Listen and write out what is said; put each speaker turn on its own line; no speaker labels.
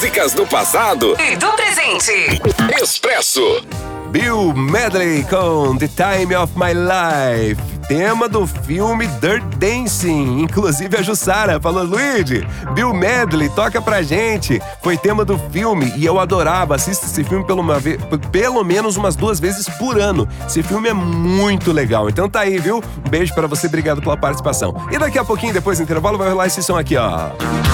Músicas do passado
e do presente.
Expresso.
Bill Medley com The Time of My Life, tema do filme Dirty Dancing. Inclusive a Jussara falou: Luigi, Bill Medley, toca pra gente. Foi tema do filme e eu adorava. Assisto esse filme pelo menos umas 2 vezes por ano. Esse filme é muito legal. Então tá aí, viu? Um beijo pra você, obrigado pela participação. E daqui a pouquinho, depois do intervalo, vai rolar esse som aqui, ó.